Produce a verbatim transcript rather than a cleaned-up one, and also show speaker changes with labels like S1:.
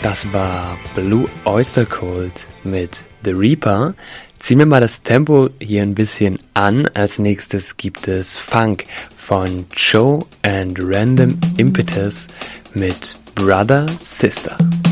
S1: Das war Blue Oyster Cult mit The Reaper. Ziehen wir mal das Tempo hier ein bisschen an. Als nächstes gibt es Funk von Joe and Random Impetus mit Brother Sister.